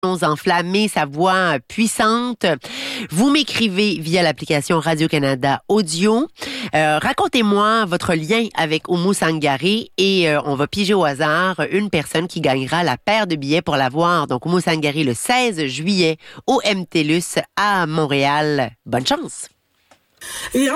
enflammé, sa voix puissante. Vous m'écrivez via l'application Radio-Canada Audio. Racontez-moi votre lien avec Oumou Sangaré et on va piger au hasard une personne qui gagnera la paire de billets pour la voir. Donc, Oumou Sangaré le 16 juillet au MTLUS à Montréal. Bonne chance!